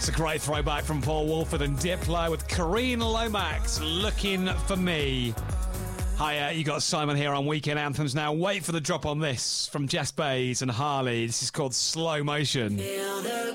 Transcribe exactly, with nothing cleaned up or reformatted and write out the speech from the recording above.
It's a great throwback from Paul Woolford and Diplo with Kareen Lomax, Looking For Me. Hiya, you got Simon here on Weekend Anthems now. Wait for the drop on this from Jess Bays and Harley. This is called Slow Motion. Feel the